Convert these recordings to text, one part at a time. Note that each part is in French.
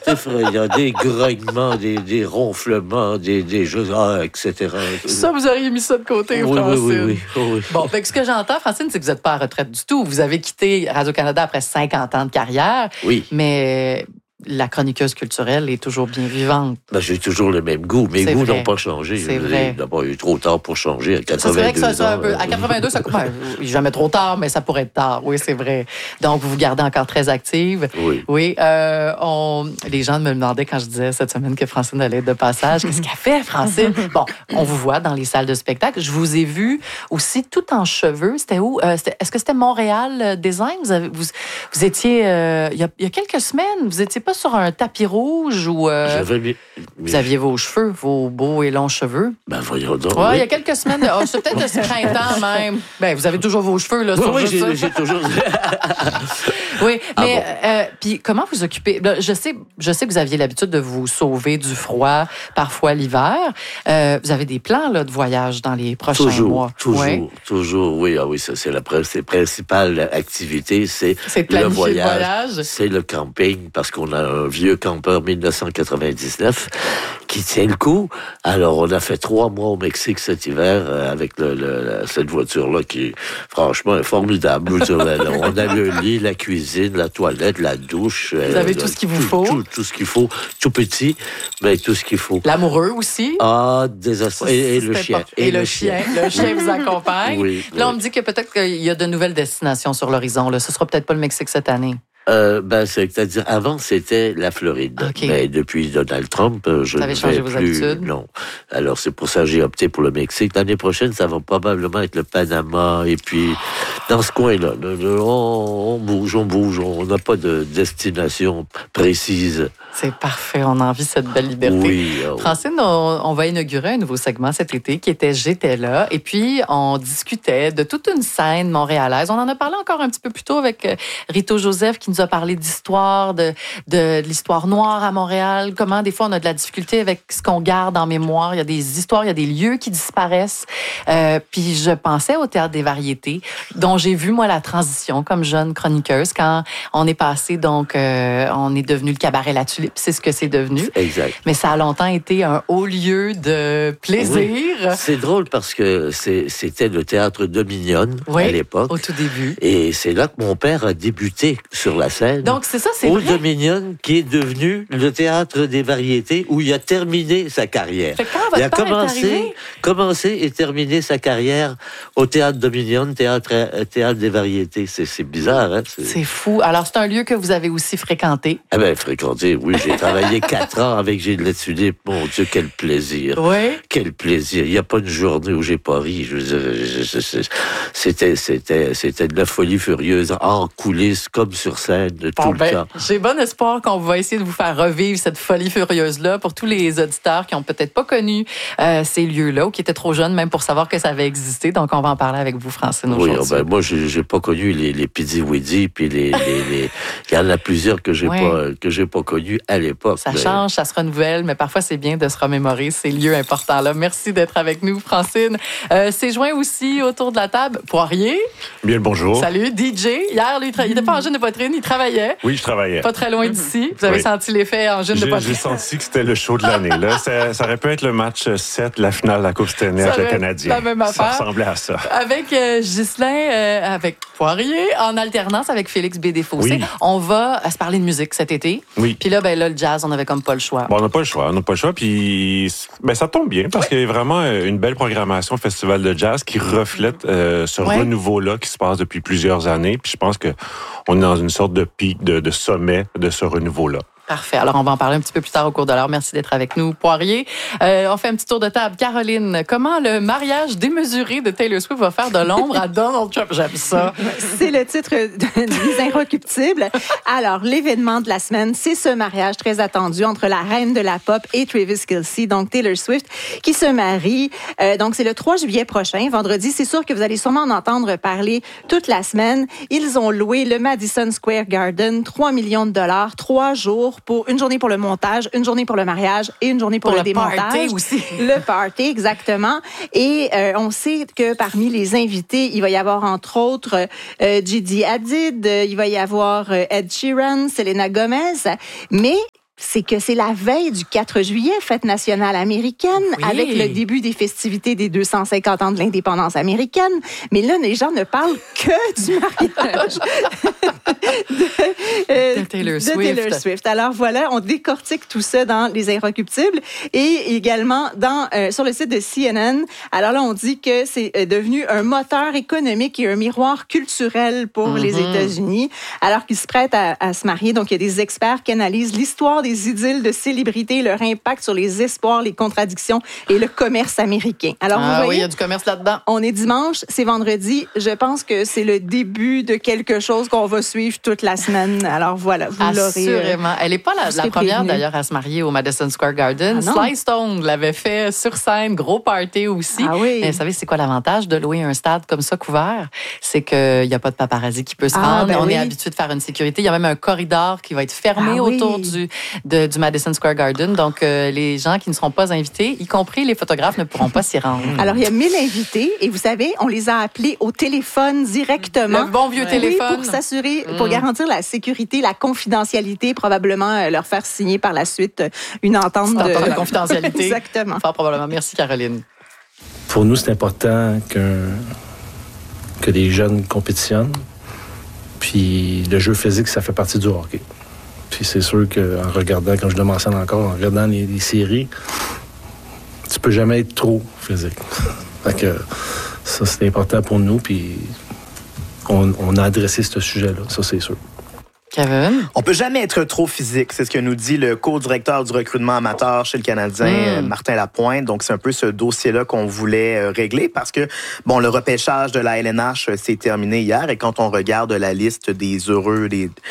effrayant. Des grognements, des ronflements, des jeux, etc. Ça, vous auriez mis ça de côté, Oui, Francine. oui. Bon, fait que ce que j'entends, Francine, c'est que vous n'êtes pas à retraite du tout. Vous avez quitté Radio-Canada après 50 ans de carrière. Oui. Mais la chroniqueuse culturelle est toujours bien vivante. Ben, j'ai toujours le même goût. Mes goûts n'ont pas changé. C'est vrai. D'abord, il est trop tard pour changer à 82 c'est vrai que ça ans. un peu, à 82, ça jamais trop tard, mais ça pourrait être tard. Oui, c'est vrai. Donc, vous vous gardez encore très active. Oui. Oui. Les gens me demandaient quand je disais cette semaine que Francine allait être de passage. Qu'est-ce qu'elle fait, Francine? Bon, on vous voit dans les salles de spectacle. Je vous ai vu aussi tout en cheveux. C'était où? Est-ce que c'était Montréal Design? Vous étiez, il y a quelques semaines, vous étiez pas sur un tapis rouge ou vous aviez vos cheveux, vos beaux et longs cheveux. Ben voyons donc. Oui, il y a quelques semaines, c'est peut-être de ce printemps même. Ben vous avez toujours vos cheveux là. Oui, j'ai toujours. Oui, mais puis comment vous occupez? Je sais que vous aviez l'habitude de vous sauver du froid, parfois l'hiver. Vous avez des plans là de voyage dans les prochains mois. Toujours. Oui, ça c'est la principale activité, c'est le voyage. C'est le camping parce qu'on a un vieux campeur 1999 qui tient le coup. Alors, on a fait 3 mois au Mexique cet hiver avec cette voiture-là qui est franchement formidable. On a le lit, la cuisine, la toilette, la douche. Vous avez tout ce qu'il vous faut. Tout ce qu'il faut. Tout petit, mais tout ce qu'il faut. L'amoureux aussi. Désastreux. Et le chien. Et le chien. Le chien vous accompagne. Oui. Là, on me dit que peut-être qu'il y a de nouvelles destinations sur l'horizon. Là. Ce sera peut-être pas le Mexique cette année. C'est-à-dire, avant, c'était la Floride. Okay. Mais depuis Donald Trump, je ne vais plus. Habitudes? Non. Alors, c'est pour ça que j'ai opté pour le Mexique. L'année prochaine, ça va probablement être le Panama. Et puis, dans ce coin-là, on bouge. On n'a pas de destination précise. C'est parfait. On a envie de cette belle liberté. Oui. Francine, on va inaugurer un nouveau segment cet été qui était J'étais là. Et puis, on discutait de toute une scène montréalaise. On en a parlé encore un petit peu plus tôt avec Rito Joseph qui nous a parlé d'histoire, de l'histoire noire à Montréal. Comment, des fois, on a de la difficulté avec ce qu'on garde en mémoire. Il y a des histoires, il y a des lieux qui disparaissent. Puis, je pensais au Théâtre des Variétés, dont j'ai vu, moi, la transition comme jeune chroniqueuse quand on est passé, donc, on est devenu le Cabaret La Tulipe. C'est ce que c'est devenu. Exact. Mais ça a longtemps été un haut lieu de plaisir. Oui. C'est drôle parce que c'était le théâtre Dominion à l'époque. Au tout début. Et c'est là que mon père a débuté sur la scène. Donc, c'est ça, c'est au vrai. Dominion, qui est devenu le théâtre des variétés où il a terminé sa carrière. Fait quand votre père est commencé et terminé sa carrière au théâtre Dominion, théâtre des variétés. C'est bizarre, hein? C'est fou. Alors, c'est un lieu que vous avez aussi fréquenté. Ah ben, fréquenté, oui. J'ai travaillé 4 ans avec Gilles Latulippe. Mon Dieu, quel plaisir. Oui. Quel plaisir. Il n'y a pas une journée où j'ai pas ri. C'était de la folie furieuse, en coulisses, comme sur scène, tout le temps. J'ai bon espoir qu'on va essayer de vous faire revivre cette folie furieuse-là pour tous les auditeurs qui n'ont peut-être pas connu ces lieux-là ou qui étaient trop jeunes même pour savoir que ça avait existé. Donc, on va en parler avec vous, Francine, aujourd'hui. Oui, moi, j'ai pas connu les Pidi-Widi, puis il y en a plusieurs que j'ai pas connus à l'époque. Ça change, ça se renouvelle, mais parfois, c'est bien de se remémorer ces lieux importants-là. Merci d'être avec nous, Francine. C'est joint aussi autour de la table Poirier. Bien le bonjour. Salut, DJ. Hier, lui, il n'était pas en gêne de poitrine, il travaillait. Oui, je travaillais. Pas très loin d'ici. Vous avez senti l'effet en gêne de poitrine? J'ai senti que c'était le show de l'année. Là, ça aurait pu être le match 7, la finale de la Coupe Stanley avec le Canadien. La même affaire. Ça ressemblait à ça. Avec Ghislain, avec Poirier, en alternance avec Félix Bédé-Fossé. Oui. On va se parler de musique cet été. Oui. Puis là, le jazz, on n'avait comme pas le choix. Bon, on n'a pas le choix. Puis ça tombe bien parce qu'il y a vraiment une belle programmation festival de jazz qui reflète ce renouveau-là qui se passe depuis plusieurs années. Puis je pense qu'on est dans une sorte de pic, de sommet de ce renouveau-là. Parfait. Alors, on va en parler un petit peu plus tard au cours de l'heure. Merci d'être avec nous, Poirier. On fait un petit tour de table. Caroline, comment le mariage démesuré de Taylor Swift va faire de l'ombre à Donald Trump? J'aime ça. C'est le titre des Inrecuptibles. Alors, l'événement de la semaine, c'est ce mariage très attendu entre la reine de la pop et Travis Kelce, donc Taylor Swift, qui se marie. Donc, c'est le 3 juillet prochain, vendredi. C'est sûr que vous allez sûrement en entendre parler toute la semaine. Ils ont loué le Madison Square Garden, 3 millions de dollars, 3 jours pour une journée pour le montage, une journée pour le mariage et une journée pour le démontage. Party aussi. Le party, exactement. Et on sait que parmi les invités, il va y avoir entre autres Gigi Hadid, il va y avoir Ed Sheeran, Selena Gomez, mais c'est que c'est la veille du 4 juillet, fête nationale américaine, avec le début des festivités des 250 ans de l'indépendance américaine. Mais là, les gens ne parlent que du mariage de Taylor Swift. Alors voilà, on décortique tout ça dans Les Inrecuptibles et également sur le site de CNN. Alors là, on dit que c'est devenu un moteur économique et un miroir culturel pour les États-Unis, alors qu'ils se prêtent à se marier. Donc, il y a des experts qui analysent l'histoire des idylles de célébrités, leur impact sur les espoirs, les contradictions et le commerce américain. Alors, vous voyez, oui, il y a du commerce là-dedans. On est dimanche, c'est vendredi. Je pense que c'est le début de quelque chose qu'on va suivre toute la semaine. Alors voilà, vous l'aurez. Assurément. Elle n'est pas la première, d'ailleurs, à se marier au Madison Square Garden. Sly Stone l'avait fait sur scène, gros party aussi. Ah oui. Mais vous savez, c'est quoi l'avantage de louer un stade comme ça couvert? C'est qu'il n'y a pas de paparazzi qui peut se rendre. Ben on est habitué de faire une sécurité. Il y a même un corridor qui va être fermé autour du Madison Square Garden. Donc, les gens qui ne seront pas invités, y compris les photographes, ne pourront pas s'y rendre. Alors, il y a 1000 invités et vous savez, on les a appelés au téléphone directement. Le bon vieux téléphone. Pour s'assurer, pour garantir la sécurité, la confidentialité, probablement leur faire signer par la suite une entente de confidentialité. Exactement. Fort probablement. Merci, Caroline. Pour nous, c'est important que les jeunes compétitionnent. Puis le jeu physique, ça fait partie du hockey. Puis c'est sûr qu'en regardant, comme je le mentionne encore, en regardant les séries, tu peux jamais être trop physique. Fait que ça, c'est important pour nous. Puis on a adressé ce sujet-là, ça, c'est sûr. Kevin? On peut jamais être trop physique. C'est ce que nous dit le co-directeur du recrutement amateur chez le Canadien, Martin Lapointe. Donc, c'est un peu ce dossier-là qu'on voulait régler parce que, bon, le repêchage de la LNH s'est terminé hier et quand on regarde la liste des heureux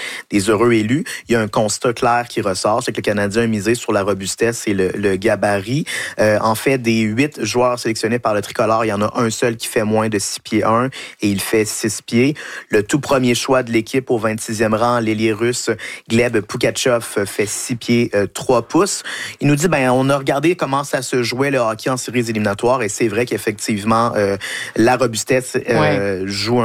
élus, il y a un constat clair qui ressort. C'est que le Canadien a misé sur la robustesse et le gabarit. En fait, des 8 joueurs sélectionnés par le tricolore, il y en a un seul qui fait moins de 6 pieds 1 et il fait 6 pieds. Le tout premier choix de l'équipe au 26e rang, l'ailier russe Gleb Pugachev fait 6 pieds 3 pouces. Il nous dit, on a regardé comment ça se jouait le hockey en séries éliminatoires et c'est vrai qu'effectivement, la robustesse joue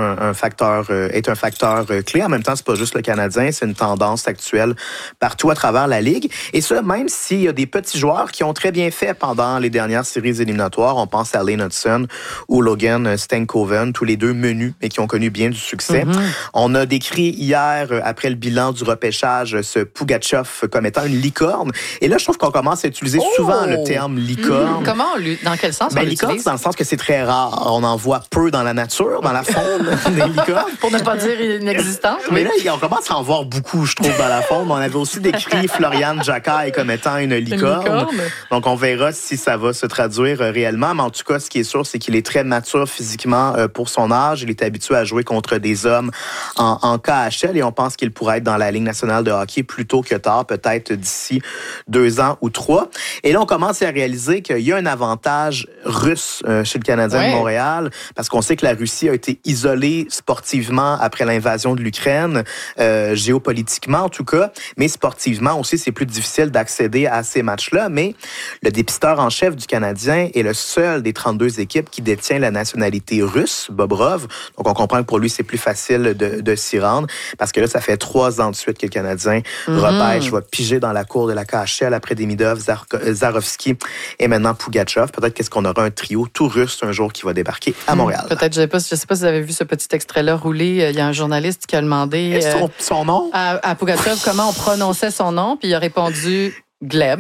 est un facteur clé. En même temps, c'est pas juste le Canadien, c'est une tendance actuelle partout à travers la Ligue. Et ça, même s'il y a des petits joueurs qui ont très bien fait pendant les dernières séries éliminatoires, on pense à Lane Hudson ou Logan Stankoven, tous les deux menus, mais qui ont connu bien du succès. On a décrit hier, après le bilan du repêchage, ce Pugachev comme étant une licorne. Et là, je trouve qu'on commence à utiliser souvent le terme licorne. Comment dans quel sens on l'utilise? Licorne, c'est dans le sens que c'est très rare. On en voit peu dans la nature, dans la faune des licornes. Pour ne pas dire inexistante. Mais là, on commence à en voir beaucoup, je trouve, dans la faune. On avait aussi décrit Florian Jacquet comme étant une licorne. Donc, on verra si ça va se traduire réellement. Mais en tout cas, ce qui est sûr, c'est qu'il est très mature physiquement pour son âge. Il est habitué à jouer contre des hommes en KHL et on pense qu'il pourrait être dans la Ligue nationale de hockey plus tôt que tard, peut-être d'ici 2 ans ou 3. Et là, on commence à réaliser qu'il y a un avantage russe chez le Canadien de Montréal, parce qu'on sait que la Russie a été isolée sportivement après l'invasion de l'Ukraine, géopolitiquement en tout cas, mais sportivement aussi, c'est plus difficile d'accéder à ces matchs-là. Mais le dépisteur en chef du Canadien est le seul des 32 équipes qui détient la nationalité russe, Bobrov. Donc, on comprend que pour lui, c'est plus facile de s'y rendre, parce que là, ça fait 3 ans de suite que le Canadien repêche, va piger dans la cour de la KHL après Demidov, Zarovski et maintenant Pugachev. Peut-être qu'est-ce qu'on aura un trio tout russe un jour qui va débarquer à Montréal. Peut-être, je sais pas si vous avez vu ce petit extrait-là rouler. Il y a un journaliste qui a demandé son nom à Pugachev comment on prononçait son nom, puis il a répondu Gleb.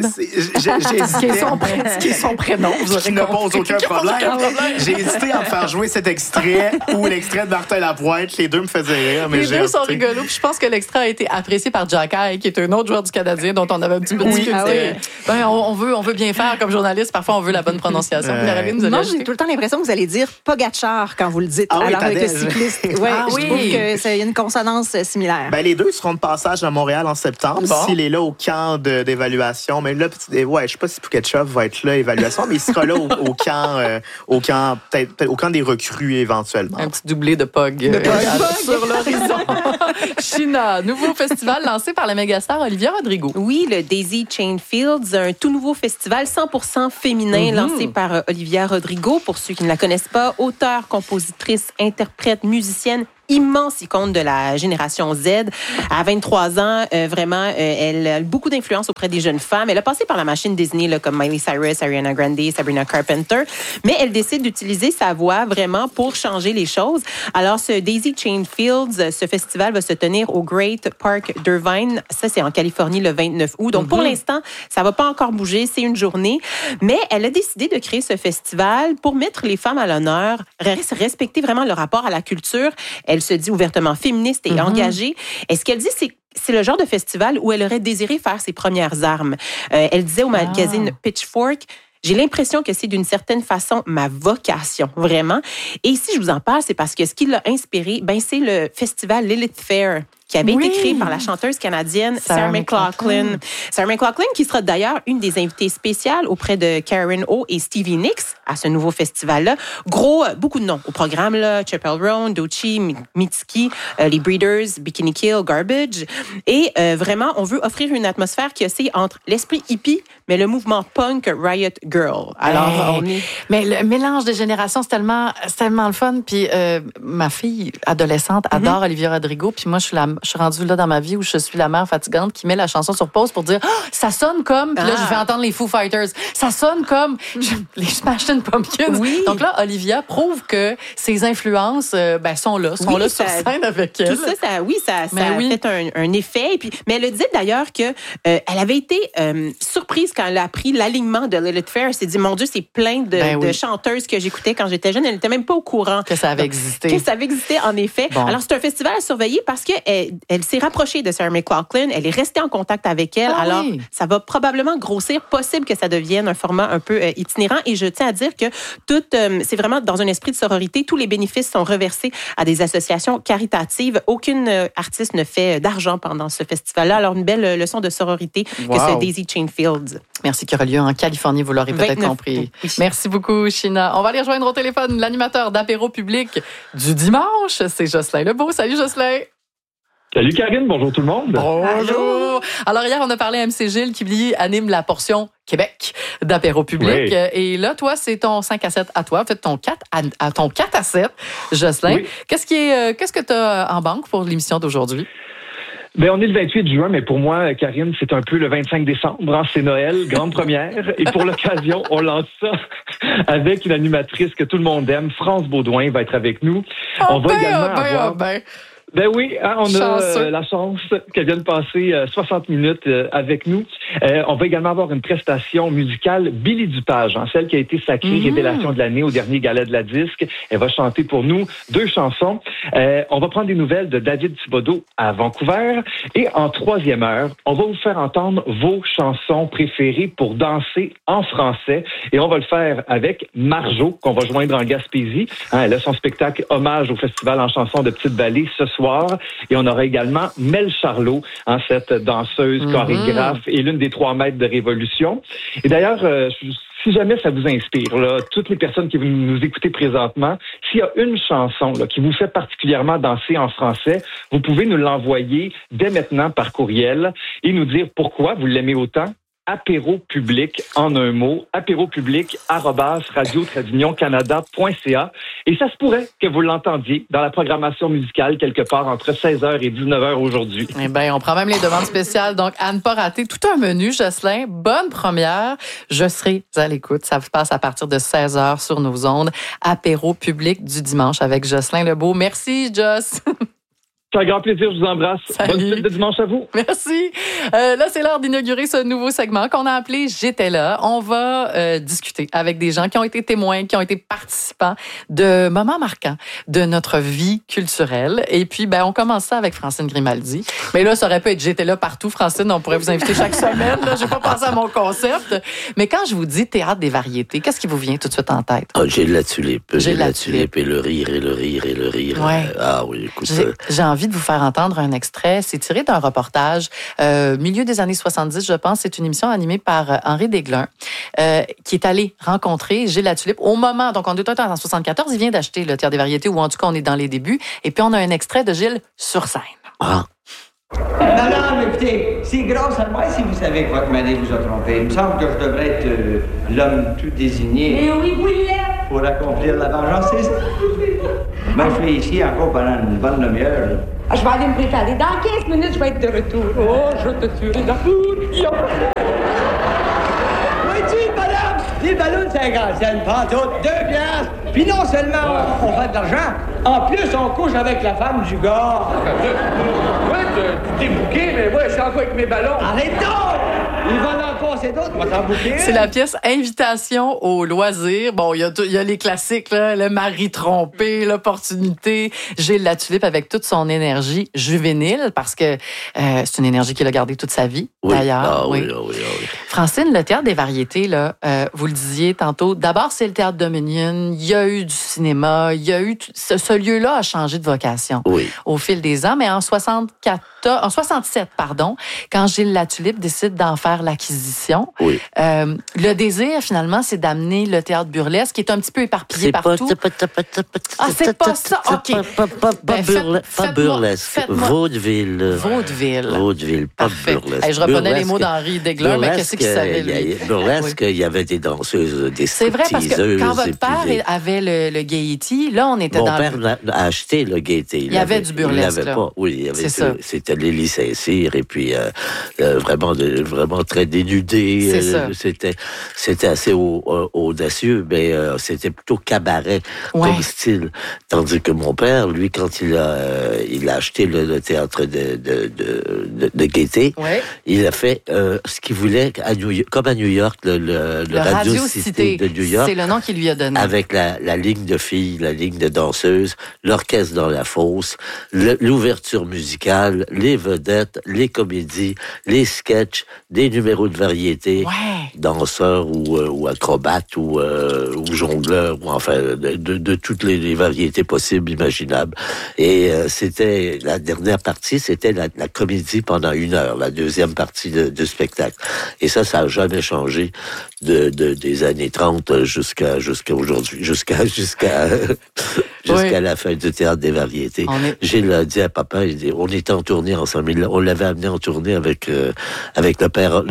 Ce qui est son prénom. Qui ne pose aucun problème. J'ai hésité à me faire jouer cet extrait ou l'extrait de Martin Lapointe. Les deux me faisaient rire. Mais les deux sont rigolos. Puis je pense que l'extrait a été apprécié par Jacquet, qui est un autre joueur du Canadien dont on avait un petit peu discuté. On veut bien faire comme journaliste. Parfois, on veut la bonne prononciation. Caroline, moi, j'ai tout le temps l'impression que vous allez dire Pogacar quand vous le dites. Alors, avec le cycliste. Je trouve qu'il y a une consonance similaire. Les deux seront de passage à Montréal en septembre. S'il est là au camp d'évaluation. Mais là, je sais pas si Pugachev va être là, évaluation, mais il sera là au camp des recrues éventuellement. Un petit doublé de Pog sur l'horizon. China, nouveau festival lancé par la mégastar Olivia Rodrigo. Oui, le Daisy Chain Fields, un tout nouveau festival 100% féminin lancé par Olivia Rodrigo. Pour ceux qui ne la connaissent pas, auteure, compositrice, interprète, musicienne immense icône de la génération Z. À 23 ans, vraiment, elle a beaucoup d'influence auprès des jeunes femmes. Elle a passé par la machine Disney, là, comme Miley Cyrus, Ariana Grande, Sabrina Carpenter, mais elle décide d'utiliser sa voix vraiment pour changer les choses. Alors, ce Daisy Chain Fields, ce festival va se tenir au Great Park d'Irvine. Ça, c'est en Californie le 29 août. Donc, pour l'instant, ça va pas encore bouger. C'est une journée. Mais elle a décidé de créer ce festival pour mettre les femmes à l'honneur, respecter vraiment le rapport à la culture. Elle se dit ouvertement féministe et engagée. Et ce qu'elle dit, c'est le genre de festival où elle aurait désiré faire ses premières armes. Elle disait au magazine Pitchfork, j'ai l'impression que c'est d'une certaine façon ma vocation, vraiment. Et si je vous en parle, c'est parce que ce qui l'a inspiré, c'est le festival Lilith Fair, qui avait été créé par la chanteuse canadienne Sarah McLachlan. Sarah McLachlan, qui sera d'ailleurs une des invitées spéciales auprès de Karen O et Stevie Nicks à ce nouveau festival-là. Beaucoup de noms au programme, là. Chappell Roan, Doechii, Mitski, les Breeders, Bikini Kill, Garbage. Et vraiment, on veut offrir une atmosphère qui oscille entre l'esprit hippie, mais le mouvement punk Riot Girl. Alors, Mais le mélange des générations, c'est tellement le fun. Puis ma fille adolescente adore Olivia Rodrigo. Puis moi, je suis rendue là dans ma vie où je suis la mère fatigante qui met la chanson sur pause pour dire ça sonne comme. Puis là, je vais entendre les Foo Fighters. Ça sonne comme les Smashing Pumpkins. Oui. Donc là, Olivia prouve que ses influences sont là sur scène avec elle. Tout ça, ça a fait un effet. Mais elle a dit d'ailleurs que elle avait été surprise quand elle a appris l'alignement de Lilith Fair. Elle s'est dit, mon Dieu, c'est plein de chanteuses que j'écoutais quand j'étais jeune. Elle n'était même pas au courant que ça avait existé. Que ça avait existé, en effet. Bon. Alors, c'est un festival à surveiller parce qu'elle s'est rapprochée de Sarah McLachlan. Elle est restée en contact avec elle. Alors, ça va probablement grossir. Possible que ça devienne un format un peu itinérant. Et je tiens à dire que c'est vraiment dans un esprit de sororité. Tous les bénéfices sont reversés à des associations caritatives. Aucune artiste ne fait d'argent pendant ce festival-là. Alors, une belle leçon de sororité que ce Daisy Chain Fields. Merci, qui aura lieu en Californie, vous l'aurez peut-être compris. Oui. Merci beaucoup, Sheena. On va aller rejoindre au téléphone l'animateur d'apéro public du dimanche. C'est Jocelyn Lebeau. Salut, Jocelyn. Salut Karine, bonjour tout le monde. Bonjour. Alors hier, on a parlé à MC Gilles qui lui anime la portion Québec d'apéro public. Oui. Et là, toi, c'est ton 5 à 7 à toi. En fait, ton 4 à 7, Jocelyn. Oui. Qu'est-ce que tu as en banque pour l'émission d'aujourd'hui? On est le 28 juin, mais pour moi, Karine, c'est un peu le 25 décembre. C'est Noël, grande première. Et pour l'occasion, on lance ça avec une animatrice que tout le monde aime. France Baudouin va être avec nous. On va également avoir... Ben oui, on a la chance qu'elle vienne passer 60 minutes avec nous. On va également avoir une prestation musicale, Billy Dupage, celle qui a été sacrée révélation de l'année au dernier gala de la disque. Elle va chanter pour nous 2 chansons. On va prendre des nouvelles de David Thibodeau à Vancouver. Et en 3e heure, on va vous faire entendre vos chansons préférées pour danser en français. Et on va le faire avec Marjo, qu'on va joindre en Gaspésie. Elle a son spectacle hommage au Festival en chansons de Petite-Vallée ce soir. Et on aura également Mel Charlot, cette danseuse chorégraphe et l'une des 3 maîtres de Révolution. Et d'ailleurs, si jamais ça vous inspire, là, toutes les personnes qui nous écoutez présentement, s'il y a une chanson qui vous fait particulièrement danser en français, vous pouvez nous l'envoyer dès maintenant par courriel et nous dire pourquoi vous l'aimez autant. Apéro public en un mot, apéropublic@radio-canada.ca. Et ça se pourrait que vous l'entendiez dans la programmation musicale quelque part entre 16h et 19h aujourd'hui. Eh bien, on prend même les demandes spéciales. Donc, à ne pas rater tout un menu, Jocelyn. Bonne première. Je serai à l'écoute. Ça se passe à partir de 16h sur nos ondes. Apéro public du dimanche avec Jocelyn Lebeau. Merci, Joss. C'est un grand plaisir, je vous embrasse. Salut. Bonne suite de dimanche à vous. Merci. Là, c'est l'heure d'inaugurer ce nouveau segment qu'on a appelé J'étais là. On va discuter avec des gens qui ont été témoins, qui ont été participants de moments marquants de notre vie culturelle. Et puis, on commence ça avec Francine Grimaldi. Mais là, ça aurait pu être J'étais là partout, Francine. On pourrait vous inviter chaque semaine. Là, j'ai pas pensé à mon concept. Mais quand je vous dis théâtre des variétés, qu'est-ce qui vous vient tout de suite en tête? J'ai de la tulipe. J'ai de la tulipe et le rire et le rire et le rire. Ouais. Ah oui, écoute. J'ai envie de vous faire entendre un extrait. C'est tiré d'un reportage milieu des années 70, je pense. C'est une émission animée par Henri Desglin qui est allé rencontrer Gilles Latulippe au moment, donc on est en 1974, il vient d'acheter le Théâtre des variétés, ou en tout cas on est dans les débuts. Et puis on a un extrait de Gilles sur scène. Non, mais écoutez, c'est grâce à moi si vous savez que votre mari vous a trompé. Il me semble que je devrais être l'homme tout désigné. Mais oui, vous l'êtes! Pour accomplir la vengeance. Ben, je suis ici encore pendant une bonne demi-heure. Là. Je vais aller me préparer. Dans 15 minutes, je vais être de retour. Oh, je te tuerai d'amour. Oui, madame! Des ballons de 50 cents, pas toutes, 2 piastres. Puis non seulement on fait de l'argent, en plus on couche avec la femme du gars. Oui, tu t'es bouqué, mais moi, je suis encore avec mes ballons. Arrête donc! Il va en passer d'autres, on va t'en bouquer. C'est la pièce Invitation au loisir. Bon, il y a les classiques, là, le mari trompé, l'opportunité. Gilles Latulippe avec toute son énergie juvénile, parce que c'est une énergie qu'il a gardée toute sa vie, d'ailleurs. Oui. Francine, le théâtre des variétés, là, vous le disiez tantôt, d'abord, c'est le théâtre Dominion. Il y a eu du cinéma. Il y a eu... Ce lieu-là a changé de vocation au fil des ans, mais en 67, quand Gilles Latulippe décide d'en faire l'acquisition, le désir, finalement, c'est d'amener le théâtre burlesque, qui est un petit peu éparpillé partout. C'est pas ça. OK. Pas burlesque. Vaudeville. Pas burlesque. Je reprenais les mots d'Henri Degler, mais qu'est-ce qu'il savait, lui? Burlesque, il y avait des danseuses, des stripteaseuses. C'est vrai, parce que quand votre père avait le Gaiety, là, on était dans... Mon père a acheté le Gaiety. Il y avait du burlesque, il y avait pas. Oui, il y avait c'était Lélie Saint-Cyr, et puis vraiment très dénudé. C'était assez audacieux, mais c'était plutôt cabaret comme style. Tandis que mon père, lui, quand il a acheté le théâtre de Gaieté, il a fait ce qu'il voulait, comme à New York, le Radio Cité de New York. C'est le nom qu'il lui a donné. Avec la ligne de filles, la ligne de danseuses, l'orchestre dans la fosse, l'ouverture musicale, les vedettes, les comédies, les sketchs, des numéros de variété, danseurs ou acrobates ou jongleurs, ou enfin de toutes les variétés possibles, imaginables. Et c'était la dernière partie, c'était la comédie pendant 1 heure, la deuxième partie du spectacle. Et ça a jamais changé des années 30 jusqu'à aujourd'hui, jusqu'à la fin du théâtre des variétés. Gilles dit à papa, on était en tournée ensemble. On l'avait amené en tournée avec le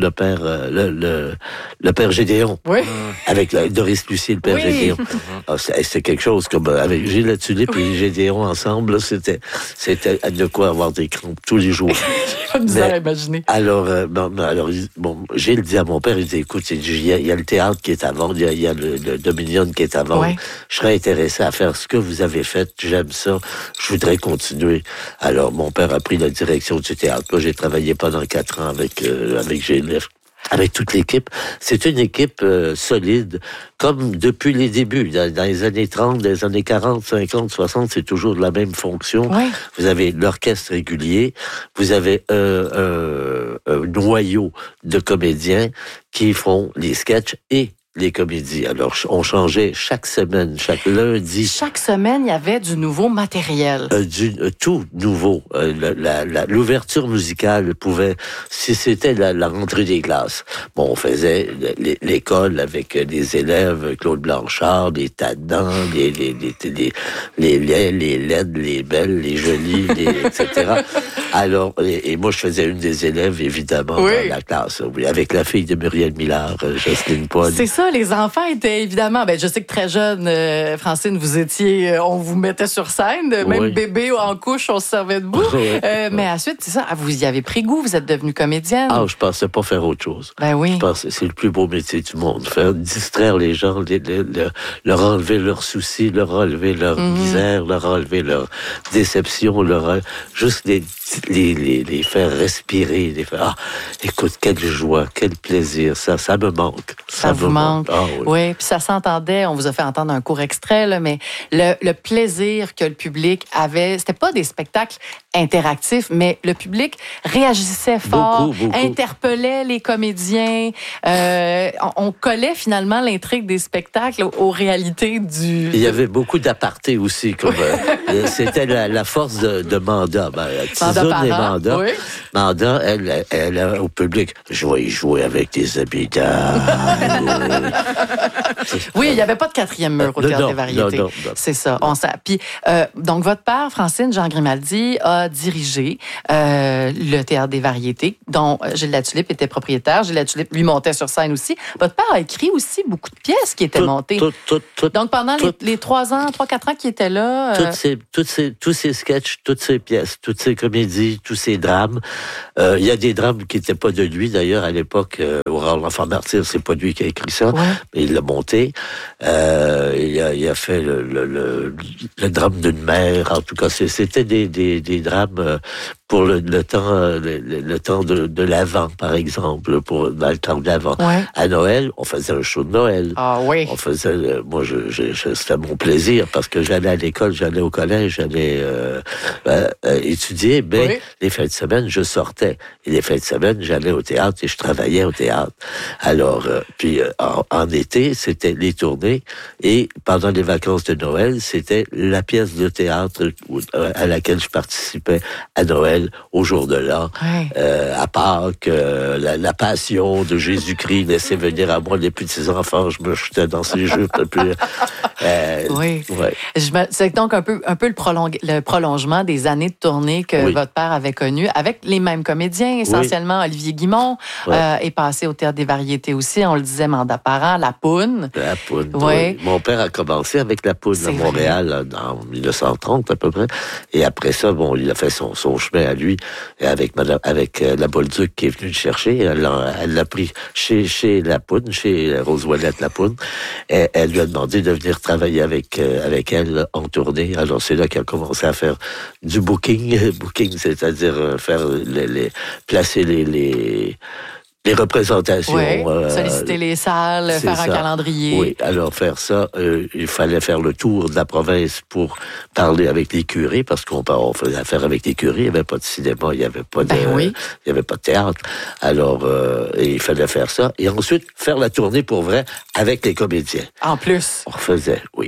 père Gédéon. Oui. Avec Doris Lucie, le père Gédéon. C'est quelque chose comme avec Gilles Latulippe et Gédéon ensemble, c'était de quoi avoir des crampes tous les jours. J'ai pas de misère à imaginer. Alors, Gilles dit à mon père, il dit, écoute, il y a le théâtre qui est à vendre, il y a le Dominion qui est à vendre. Je serais intéressé à faire ce que vous avez fait. J'aime ça. Je voudrais continuer. Alors, mon père a pris la direction du théâtre. Moi, j'ai travaillé pendant 4 ans avec Gilles. Avec toute l'équipe. C'est une équipe solide, comme depuis les débuts. Dans les années 30, dans les années 40, 50, 60, c'est toujours de la même fonction. Vous avez l'orchestre régulier, vous avez un noyau de comédiens qui font les sketchs et les comédies. Alors, on changeait chaque semaine, chaque lundi. Chaque semaine, il y avait du nouveau matériel. Tout nouveau. L'ouverture musicale pouvait... Si c'était la rentrée des classes, on faisait l'école avec les élèves, Claude Blanchard, les Tadans, les laids, les laides, les belles, les jolies, etc. Alors, et moi, je faisais une des élèves, évidemment, dans la classe. Avec la fille de Muriel Millard, Jocelyne Paul. C'est ça, les enfants étaient évidemment... je sais que très jeune, Francine, on vous mettait sur scène, même bébé en couche, on se servait debout. Mais ensuite, c'est ça, vous y avez pris goût, vous êtes devenue comédienne. Je pensais pas faire autre chose. Oui. Je pensais c'est le plus beau métier du monde. Faire distraire les gens, leur enlever leurs soucis, leur enlever leur misère, leur enlever leur déception, juste les faire respirer, les faire... écoute, quelle joie, quel plaisir, ça me manque. Ça vous manque. Oui, puis ça s'entendait, on vous a fait entendre un court extrait, là, mais le plaisir que le public avait, c'était pas des spectacles interactifs, mais le public réagissait fort, beaucoup. Interpellait les comédiens, on collait finalement l'intrigue des spectacles aux réalités du... Il y avait beaucoup d'apartés aussi, comme c'était la force de mandat. résoudre les mandats. Oui. Mandats, elle au public, je vais y jouer avec des habitants. Oui, il n'y avait pas de quatrième mur au Théâtre des Variétés. Non. C'est ça. Puis, donc, votre père, Francine Jean Grimaldi, a dirigé le Théâtre des Variétés, dont Gilles Latulippe était propriétaire. Gilles Latulippe, lui, montait sur scène aussi. Votre père a écrit aussi beaucoup de pièces qui étaient montées. Donc, pendant les 3-4 ans qu'il était là... Tous ces sketchs, toutes ces pièces, toutes ces comédies, tous ces drames. Il y a des drames qui n'étaient pas de lui, d'ailleurs, à l'époque. Aurore l'Enfant Martyr, c'est pas lui qui a écrit ça, mais il l'a monté. Il a fait le drame d'une mère. En tout cas, c'était des drames pour le temps de l'Avent, par exemple, dans le temps de l'Avent. Ouais. À Noël, on faisait un show de Noël. Ah oui. On faisait, moi, c'était mon plaisir parce que j'allais à l'école, j'allais au collège, j'allais étudier, mais les fins de semaine, je sortais. Et les fins de semaine, j'allais au théâtre et je travaillais au théâtre. Alors, puis en été, c'était les tournées et pendant les vacances de Noël, c'était la pièce de théâtre à laquelle je participais à Noël, au jour de l'an, à Pâques, la passion de Jésus-Christ laissait venir à moi les petits-enfants, je me jetais dans ses jeux. Oui. Ouais. C'est donc un peu le prolongement des années de tournée que votre père avait connues, avec les mêmes comédiens, essentiellement. Olivier Guimond est passé au Théâtre des Variétés aussi, on le disait, Mandat Parent, La Poune. La Poune, oui. Mon père a commencé avec La Poune à Montréal en 1930 à peu près, et après ça, il a fait son chemin à lui, et avec la Bolduc qui est venue le chercher, elle l'a pris chez La Poune, chez Rose Ouellette La Poune, et elle lui a demandé de venir travailler avec elle en tournée. Alors c'est là qu'elle a commencé à faire du booking, c'est-à-dire placer les représentations. Oui, solliciter les salles, faire un calendrier. Oui, alors faire ça, il fallait faire le tour de la province pour parler avec les curés, parce qu'on faisait affaire avec les curés, il n'y avait pas de cinéma, il n'y avait pas de théâtre. Alors, il fallait faire ça. Et ensuite, faire la tournée pour vrai avec les comédiens. En plus. On faisait, oui.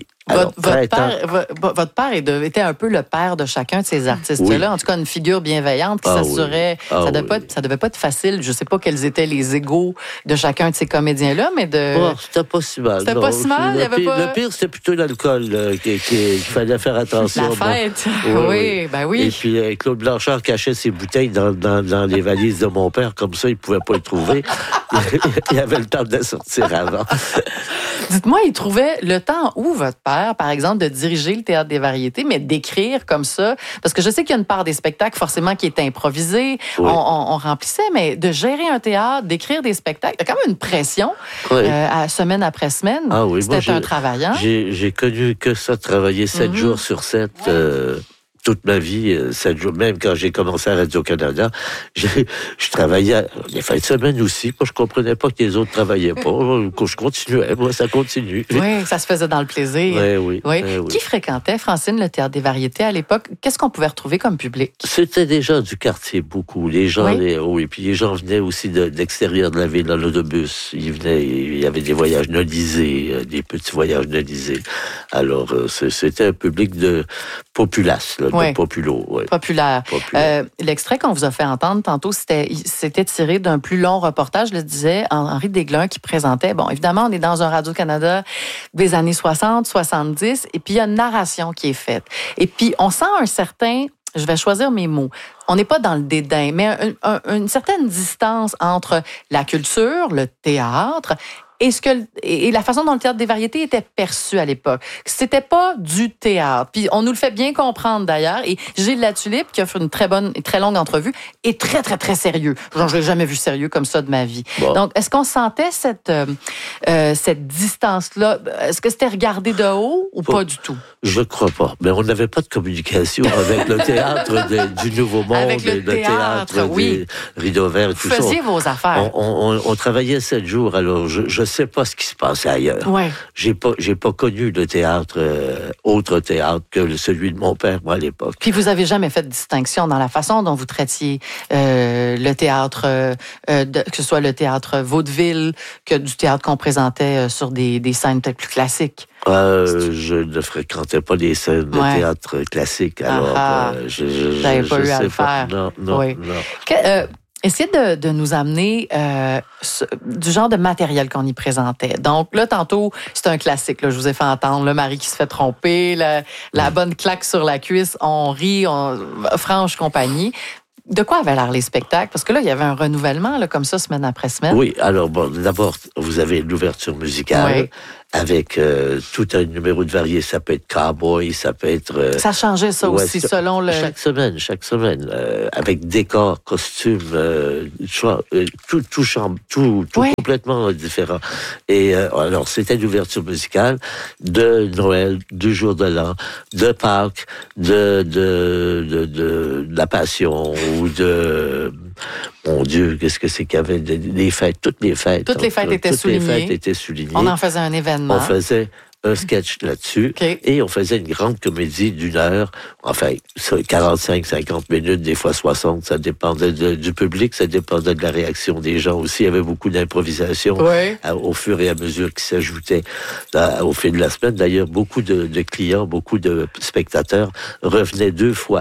Votre père était un peu le père de chacun de ces artistes-là. En tout cas, une figure bienveillante qui s'assurait. Ça devait pas être facile. Je sais pas quels étaient les égos de chacun de ces comédiens-là, mais c'était pas si mal. C'était pas si mal. Le pire, c'était plutôt l'alcool qu'il fallait faire attention. La fête. Oui. Et puis, Claude Blanchard cachait ses bouteilles dans les valises de mon père. Comme ça, il pouvait pas les trouver. Il avait le temps de les sortir avant. Dites-moi, il trouvait le temps où votre père, par exemple, de diriger le Théâtre des Variétés, mais d'écrire comme ça, parce que je sais qu'il y a une part des spectacles forcément qui est improvisée, on remplissait, mais de gérer un théâtre, d'écrire des spectacles, il y a quand même une pression semaine après semaine. Ah oui, c'était un travaillant. J'ai connu que ça, travailler 7 jours sur 7. Toute ma vie, 7 jours, même quand j'ai commencé à Radio-Canada, je travaillais les fins de semaine aussi. Moi, je comprenais pas que les autres travaillaient pas. Je continuais, moi, ça continue. Oui, ça se faisait dans le plaisir. Oui. Qui fréquentait, Francine, le Théâtre des Variétés à l'époque? Qu'est-ce qu'on pouvait retrouver comme public? C'était des gens du quartier, beaucoup. Les gens, puis les gens venaient aussi de l'extérieur de la ville, dans l'autobus. Il y avait des voyages nolisés, des petits voyages nolisés. Alors, c'était un public de populace, là. Populaire. L'extrait qu'on vous a fait entendre tantôt, c'était tiré d'un plus long reportage, je le disais, Henri Desglun qui présentait. Bon, évidemment, on est dans un Radio-Canada des années 60, 70, et puis il y a une narration qui est faite. Et puis, on sent un certain... Je vais choisir mes mots. On n'est pas dans le dédain, mais une certaine distance entre la culture, le théâtre, et la façon dont le Théâtre des Variétés était perçu à l'époque. C'était pas du théâtre. Puis on nous le fait bien comprendre d'ailleurs. Et Gilles Latulippe, qui a fait une très bonne et très longue entrevue, est très, très, très sérieux. Genre, je l'ai jamais vu sérieux comme ça de ma vie. Bon. Donc, est-ce qu'on sentait cette distance-là? Est-ce que c'était regardé de haut ou pas du tout? Je crois pas. Mais on n'avait pas de communication avec le théâtre du Nouveau Monde, avec le théâtre des Rideaux Verts et tout ça. Vous faisiez vos affaires. On travaillait 7 jours. Alors, je je sais pas ce qui se passait ailleurs. Ouais. J'ai pas connu de théâtre, autre théâtre que celui de mon père, moi, à l'époque. Puis vous avez jamais fait de distinction dans la façon dont vous traitiez le théâtre, que ce soit le théâtre vaudeville, que du théâtre qu'on présentait sur des scènes peut-être plus classiques. Je ne fréquentais pas des scènes de théâtre classique, alors je n'avais pas eu à le faire. Non. Essayez de nous amener du genre de matériel qu'on y présentait. Donc là, tantôt, c'est un classique. Là, je vous ai fait entendre le mari qui se fait tromper, la bonne claque sur la cuisse, on rit, franche compagnie. De quoi avaient l'air les spectacles? Parce que là, il y avait un renouvellement là, comme ça, semaine après semaine. Oui, alors bon, d'abord, vous avez l'ouverture musicale avec tout un numéro de variés. Ça peut être cowboy, ça peut être... ça changeait ça aussi selon le... Chaque semaine, avec décor, costume, tout complètement différent. Et alors, c'était l'ouverture musicale de Noël, du jour de l'an, de Pâques, de la Passion ou de... Mon Dieu, qu'est-ce que c'est qu'il y avait des fêtes, toutes les fêtes. Toutes les fêtes étaient soulignées. On en faisait un événement. On faisait un sketch là-dessus et on faisait une grande comédie d'une heure, enfin 45-50 minutes, des fois 60, ça dépendait du public, ça dépendait de la réaction des gens aussi. Il y avait beaucoup d'improvisation au fur et à mesure qui s'ajoutait au fil de la semaine. D'ailleurs, beaucoup de clients, beaucoup de spectateurs revenaient 2 fois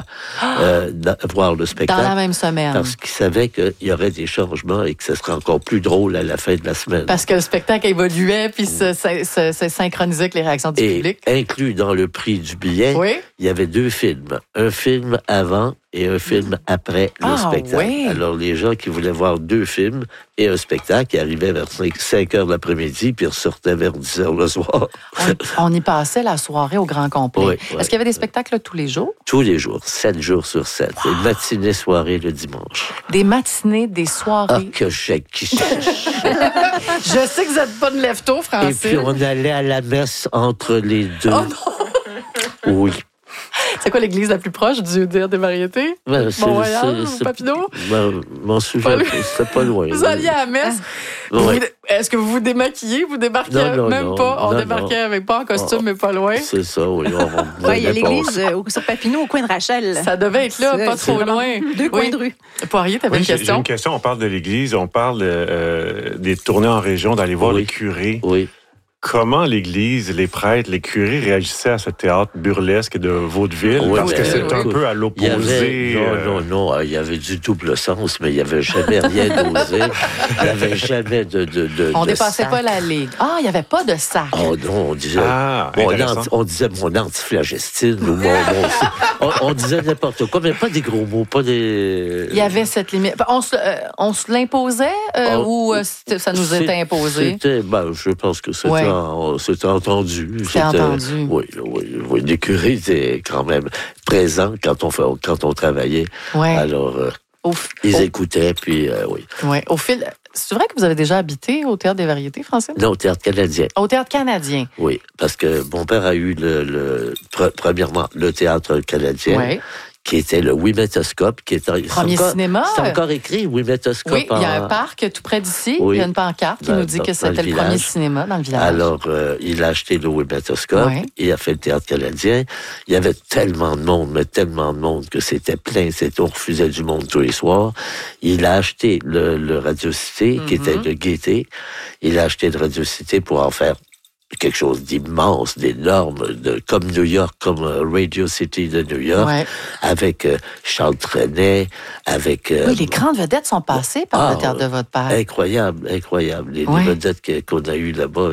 voir le spectacle. Dans la même semaine. Parce qu'ils savaient qu'il y aurait des changements et que ce serait encore plus drôle à la fin de la semaine. Parce que le spectacle évoluait puis se synchronisait avec les réactions du public. Inclus dans le prix du billet, il y avait 2 films. Un film avant et un film après le spectacle. Oui. Alors, les gens qui voulaient voir 2 films et un spectacle, ils arrivaient vers 5 heures de l'après-midi, puis ils ressortaient vers 10 heures le soir. On y passait la soirée au grand complet. Oui, Est-ce qu'il y avait des spectacles tous les jours? Tous les jours, 7 jours sur 7. Wow. Des matinées, soirées le dimanche. Des matinées, des soirées. Ah, que j'ai qui Je sais que vous n'êtes pas de lève-tôt, Francine. Et puis, on allait à la messe entre les 2. Oh non! Oui. C'est quoi l'église la plus proche du Théâtre des Variétés? Mont-Royal ou Papineau? M'en souviens, c'était pas loin. Vous alliez à la messe? Est-ce que vous vous démaquillez? Vous débarquiez même pas? On débarquait avec pas en costume, mais pas loin. C'est ça, oui. Il y a l'église sur Papineau, au coin de Rachel. Ça devait être là, pas trop loin. 2 coins de rue. Poirier, t'avais une question? J'ai une question. On parle de l'église, on parle des tournées en région, d'aller voir les curés. Oui. Comment l'Église, les prêtres, les curés réagissaient à ce théâtre burlesque de vaudeville? Parce que c'est un peu à l'opposé. Non, il y avait du double sens, mais il n'y avait jamais rien d'osé. Il n'y avait jamais on ne dépassait pas la ligue. Ah, il n'y avait pas de sac. Oh non, on disait... on disait mon antiflagestine ou on disait n'importe quoi, mais pas des gros mots, pas des... Il y avait cette limite. On se l'imposait ou ça nous était imposé? Je pense que c'était... C'était entendu. C'était entendu. Oui. Les curés étaient quand même présents quand on travaillait. Ouais. Alors, ils écoutaient, puis oui. Ouais. C'est vrai que vous avez déjà habité au Théâtre des Variétés, Francine? Non, au Théâtre canadien. Au Théâtre canadien? Oui, parce que mon père a eu premièrement le Théâtre canadien. Oui. Qui était le Ouimetoscope, qui était... Premier cinéma. C'est encore écrit, Ouimetoscope. Oui, il y a un parc tout près d'ici. Oui. Il y a une pancarte qui nous dit que c'était le premier cinéma dans le village. Alors, il a acheté le Ouimetoscope, il a fait le Théâtre canadien. Il y avait tellement de monde que c'était plein. On refusait du monde tous les soirs. Il a acheté le Radio Cité, qui était de Gaîté. Il a acheté le Radio Cité pour en faire quelque chose d'immense, d'énorme, comme New York, comme Radio City de New York, avec Charles Trenet, avec... oui, les grandes vedettes sont passées par le théâtre de votre père. Incroyable. Les vedettes qu'on a eues là-bas,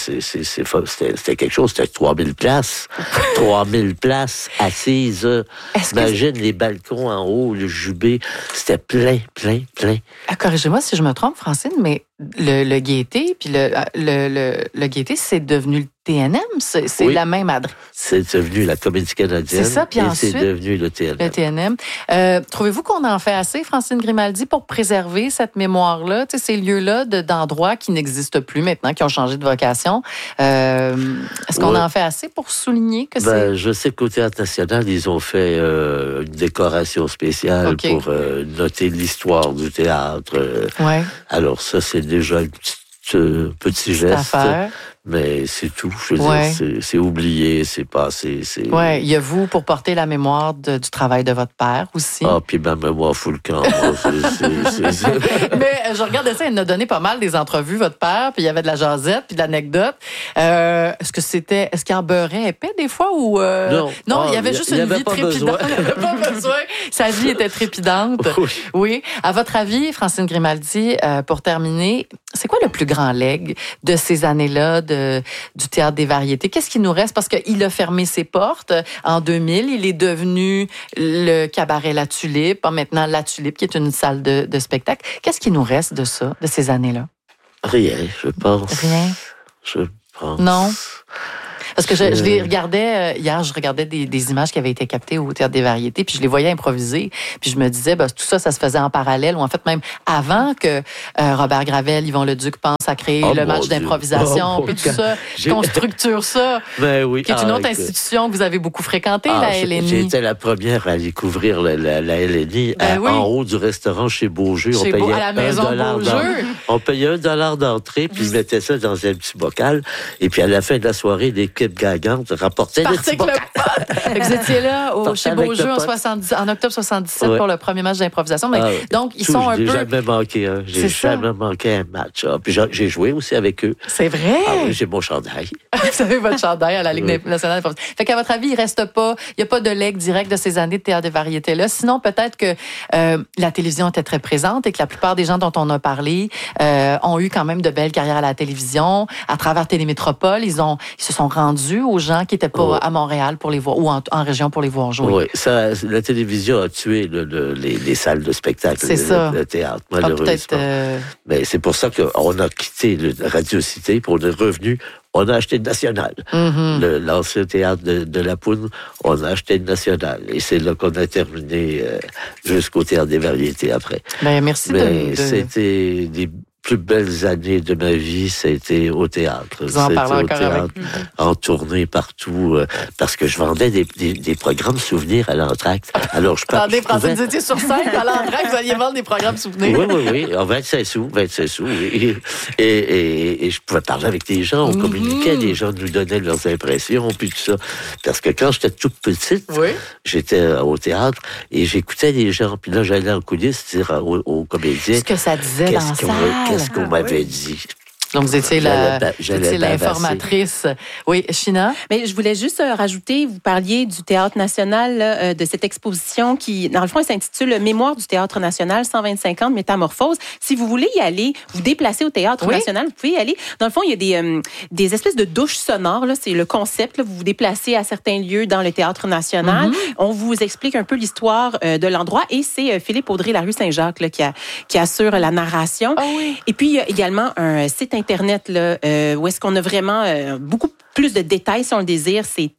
c'était quelque chose, c'était 3000 places. 3000 places assises. Imagine les balcons en haut, le jubé, c'était plein. Corrigez-moi si je me trompe, Francine, mais le Gaîté, puis le Gaîté, c'est devenu le TNM? C'est la même adresse? C'est devenu la Comédie canadienne. C'est ça, puis ensuite, c'est devenu le TNM. Le TNM. Trouvez-vous qu'on en fait assez, Francine Grimaldi, pour préserver cette mémoire-là, ces lieux-là d'endroits qui n'existent plus maintenant, qui ont changé de vocation? Est-ce qu'on en fait assez pour souligner que c'est... Je sais qu'au Théâtre national, ils ont fait une décoration spéciale pour noter l'histoire du théâtre. Alors ça, c'est déjà une petite petit geste. Mais c'est tout. Je veux dire, c'est oublié, c'est passé. Oui, il y a vous pour porter la mémoire du travail de votre père aussi. Ah, puis ma mémoire fout le camp. Mais je regardais ça, il nous a donné pas mal des entrevues, votre père, puis il y avait de la jasette, puis de l'anecdote. Est-ce qu'il en beurrait épais des fois ou Non, il y avait juste une vie trépidante. Il n'y avait pas besoin. Sa vie était trépidante. Oui. À votre avis, Francine Grimaldi, pour terminer, c'est quoi le plus grand legs de ces années-là du Théâtre des variétés? Qu'est-ce qui nous reste? Parce qu'il a fermé ses portes en 2000. Il est devenu le cabaret La Tulipe. Maintenant, La Tulipe, qui est une salle de spectacle. Qu'est-ce qui nous reste de ça, de ces années-là? Rien, je pense. Rien? Je pense. Non? Parce que je les regardais, hier, je regardais des images qui avaient été captées au Théâtre des variétés, puis je les voyais improviser, puis je me disais, tout ça se faisait en parallèle, ou en fait même avant que Robert Gravel, Yvon Leduc pense à créer le match d'improvisation, puis tout ça, qu'on structure ça, qui est une autre institution que vous avez beaucoup fréquentée, la LNI. J'étais la première à découvrir la LNI en haut du restaurant chez Beaujeu. À la maison Beaujeu. On payait $1 d'entrée, puis ils mettaient ça dans un petit bocal, et puis à la fin de la soirée, l'équipe gagnante rapportait le petit bocal. Vous étiez là chez Beaujeu en octobre 77 pour le premier match d'improvisation. Mais, donc, ils sont un peu... J'ai jamais manqué un match. Puis j'ai joué aussi avec eux. C'est vrai? Ah oui, j'ai mon chandail. Vous avez votre chandail à la Ligue nationale d'improvisation. Fait qu'à votre avis, il reste pas... Il n'y a pas de legs direct de ces années de théâtre de variété-là. Sinon, peut-être que la télévision était très présente et que la plupart des gens dont on a parlé ont eu quand même de belles carrières à la télévision. À travers Télémétropole, ils se sont rendus aux gens qui n'étaient pas à Montréal pour les voir ou en région pour les voir jouer. Oui, la télévision a tué les salles de spectacle, le théâtre, malheureusement. Mais c'est pour ça qu'on a quitté Radio Cité, puis on est revenu. On a acheté le National. L'ancien théâtre de La Poune, on a acheté le National. Et c'est là qu'on a terminé jusqu'au Théâtre des variétés après. Merci. Mais c'était des plus belles années de ma vie, ça a été au théâtre. Vous en parlez encore avec lui. En tournée partout, parce que je vendais des programmes souvenirs à l'entracte. Alors, Attendez, Francine, vous étiez sur scène à l'entracte, vous alliez vendre des programmes souvenirs. Oui, en 25 sous. Et je pouvais parler avec des gens, on communiquait, des gens nous donnaient leurs impressions, puis tout ça. Parce que quand j'étais toute petite, j'étais au théâtre et j'écoutais les gens, puis là, j'allais en coulisses dire aux comédiens... Ce que ça disait dans la salle. Qu'est-ce qu'on m'avait dit? Donc, vous étiez l'informatrice. Oui, China? Mais je voulais juste rajouter, vous parliez du Théâtre national, de cette exposition qui, dans le fond, s'intitule « Mémoire du Théâtre national, 125 ans de métamorphose ». Si vous voulez y aller, vous déplacer au Théâtre national, vous pouvez y aller. Dans le fond, il y a des espèces de douches sonores. Là, c'est le concept. Là, vous vous déplacez à certains lieux dans le Théâtre national. On vous explique un peu l'histoire de l'endroit et c'est Philippe Audrey, la rue Saint-Jacques, là, qui assure la narration. Et puis, il y a également un site Internet là, où est-ce qu'on a vraiment beaucoup plus de détails si on le désire. C'est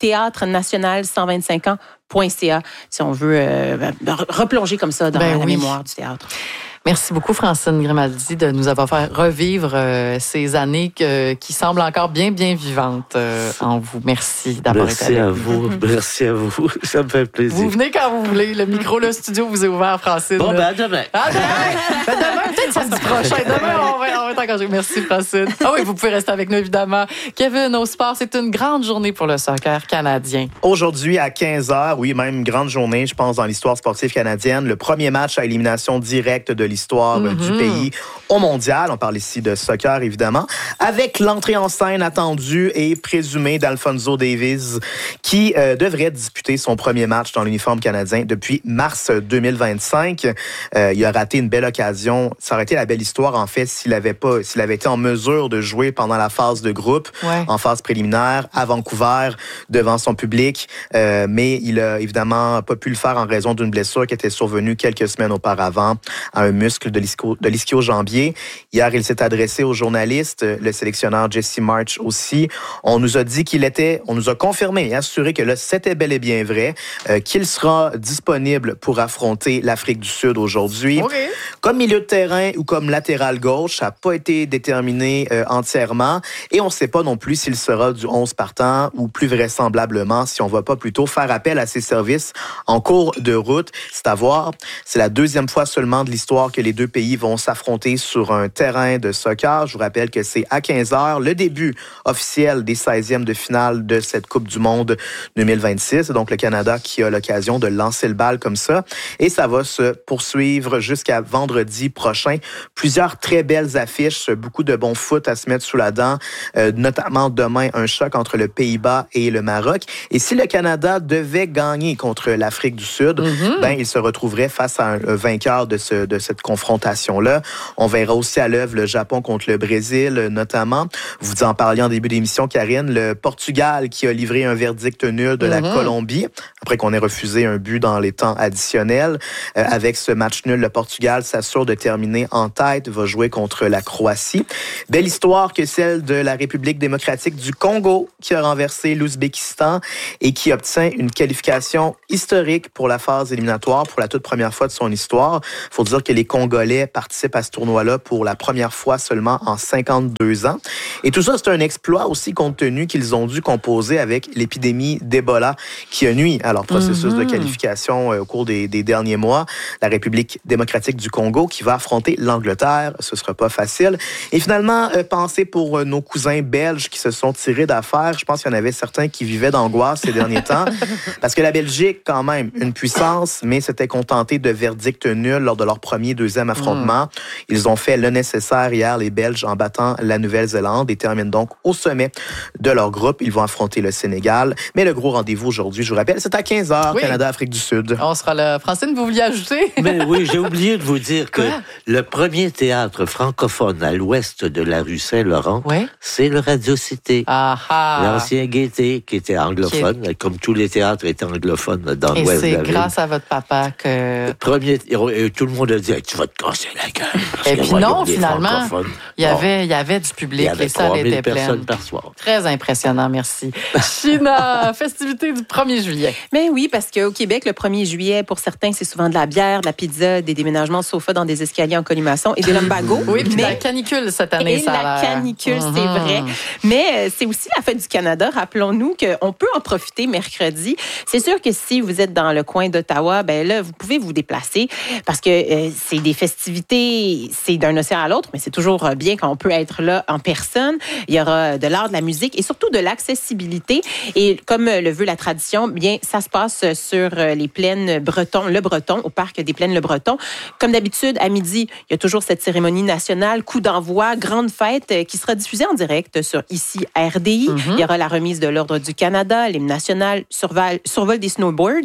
théâtre-national-125ans.ca si on veut replonger comme ça dans la mémoire du théâtre. Merci beaucoup, Francine Grimaldi, de nous avoir fait revivre ces années qui semblent encore bien, bien vivantes en vous. Merci d'avoir été avec nous. Merci à vous. Ça me fait plaisir. Vous venez quand vous voulez. Le micro, le studio vous est ouvert, Francine. Bon, à demain. Demain, peut-être samedi prochain. Demain, on va être engagé. Merci, Francine. Ah oui, vous pouvez rester avec nous, évidemment. Kevin, au sport, c'est une grande journée pour le soccer canadien. Aujourd'hui, à 15h, oui, même une grande journée, je pense, dans l'histoire sportive canadienne. Le premier match à élimination directe de l'histoire du pays au mondial. On parle ici de soccer, évidemment, avec l'entrée en scène attendue et présumée d'Alphonso Davies, qui devrait disputer son premier match dans l'uniforme canadien depuis mars 2025. Il a raté une belle occasion. Ça aurait été la belle histoire, en fait, s'il avait été en mesure de jouer pendant la phase de groupe, en phase préliminaire, à Vancouver, devant son public. Mais il a évidemment pas pu le faire en raison d'une blessure qui était survenue quelques semaines auparavant à un muscle de l'ischio-jambier. Hier, il s'est adressé aux journalistes, le sélectionneur Jesse March aussi. On nous a dit on nous a confirmé et assuré que là, c'était bel et bien vrai, qu'il sera disponible pour affronter l'Afrique du Sud aujourd'hui. Comme milieu de terrain ou comme latéral gauche, ça n'a pas été déterminé entièrement. Et on ne sait pas non plus s'il sera du 11 partant ou plus vraisemblablement si on ne va pas plutôt faire appel à ses services en cours de route. C'est à voir. C'est la deuxième fois seulement de l'histoire savoir que les deux pays vont s'affronter sur un terrain de soccer. Je vous rappelle que c'est à 15h, le début officiel des 16e de finale de cette Coupe du Monde 2026. Donc, le Canada qui a l'occasion de lancer le bal comme ça. Et ça va se poursuivre jusqu'à vendredi prochain. Plusieurs très belles affiches, beaucoup de bons foot à se mettre sous la dent, notamment demain, un choc entre le Pays-Bas et le Maroc. Et si le Canada devait gagner contre l'Afrique du Sud, il se retrouverait face à un vainqueur de cette confrontation-là. On verra aussi à l'œuvre le Japon contre le Brésil, notamment. Vous en parliez en début d'émission, Karine, le Portugal qui a livré un verdict nul de la Colombie, après qu'on ait refusé un but dans les temps additionnels. Avec ce match nul, le Portugal s'assure de terminer en tête, va jouer contre la Croatie. Belle histoire que celle de la République démocratique du Congo, qui a renversé l'Ouzbékistan et qui obtient une qualification historique pour la phase éliminatoire pour la toute première fois de son histoire. Il faut dire que les Congolais participent à ce tournoi-là pour la première fois seulement en 52 ans. Et tout ça, c'est un exploit aussi compte tenu qu'ils ont dû composer avec l'épidémie d'Ebola qui a nui à leur processus de qualification au cours des derniers mois. La République démocratique du Congo qui va affronter l'Angleterre. Ce sera pas facile. Et finalement, pensez pour nos cousins belges qui se sont tirés d'affaire. Je pense qu'il y en avait certains qui vivaient d'angoisse ces derniers temps. Parce que la Belgique, quand même, une puissance, mais s'était contentée de verdicts nuls lors de leur premier, deuxième affrontement. Ils ont fait le nécessaire hier, les Belges, en battant la Nouvelle-Zélande et terminent donc au sommet de leur groupe. Ils vont affronter le Sénégal. Mais le gros rendez-vous aujourd'hui, je vous rappelle, c'est à 15h, Canada-Afrique du Sud. On sera là. Francine, vous vouliez ajouter? Mais oui, j'ai oublié de vous dire que le premier théâtre francophone à l'ouest de la rue Saint-Laurent, c'est le Radio Cité. L'ancien Gaîté, qui était anglophone, comme tous les théâtres étaient anglophones dans l'ouest de la ville. Et c'est grâce à votre papa que... Tout le monde a dit, tu vas te casser la gueule. Et puis non, finalement, il y avait du public. Il y avait les salles étaient personnes pleines. par soir. Très impressionnant, merci. China, festivité du 1er juillet. Mais oui, parce qu'au Québec, le 1er juillet, pour certains, c'est souvent de la bière, de la pizza, des déménagements de sofa dans des escaliers en colimaçon et des lumbagos. Oui, puis la canicule cette année, et ça a la l'air. canicule, c'est vrai. Mais c'est aussi la fête du Canada. Rappelons-nous qu'on peut en profiter mercredi. C'est sûr que si vous êtes dans le coin d'Ottawa, ben là, vous pouvez vous déplacer parce que c'est des festivités, c'est d'un océan à l'autre, mais c'est toujours bien quand on peut être là en personne. Il y aura de l'art, de la musique et surtout de l'accessibilité. Et comme le veut la tradition, bien, ça se passe sur les plaines Breton, le Breton, au parc des plaines Le Breton. Comme d'habitude, à midi, il y a toujours cette cérémonie nationale, coup d'envoi, grande fête qui sera diffusée en direct sur ici RDI. Il y aura la remise de l'Ordre du Canada, l'hymne national, survol des snowbirds,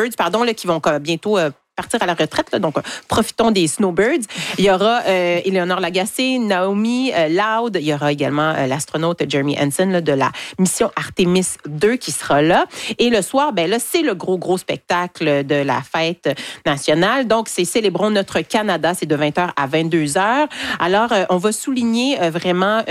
qui vont bientôt partir à la retraite. Là, donc, profitons des snowbirds. Il y aura Éléonore Lagacé, Naomi Loud. Il y aura également l'astronaute Jeremy Hansen de la mission Artemis 2 qui sera là. Et le soir, ben là, c'est le gros spectacle de la fête nationale. Donc, c'est Célébrons notre Canada. C'est de 20h à 22h. Alors, on va souligner vraiment